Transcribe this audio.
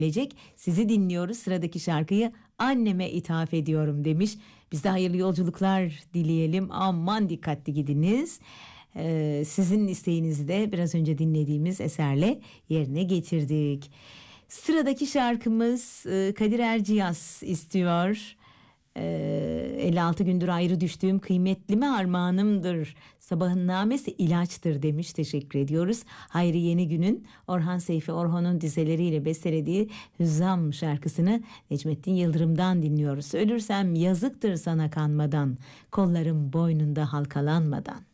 Sizi dinliyoruz. Sıradaki şarkıyı anneme ithaf ediyorum demiş. Biz de hayırlı yolculuklar dileyelim. Aman dikkatli gidiniz. Sizin isteğinizi de biraz önce dinlediğimiz eserle yerine getirdik. Sıradaki şarkımız Kadir Erciyes istiyor. 56 gündür ayrı düştüğüm kıymetlime armağanımdır. Sabahın namesi ilaçtır demiş. Teşekkür ediyoruz. Hayri Yenigün'ün Orhan Seyfi Orhan'ın dizeleriyle bestelediği Hüzzam şarkısını Necmettin Yıldırım'dan dinliyoruz. Ölürsem yazıktır sana kanmadan, kollarım boynunda halkalanmadan.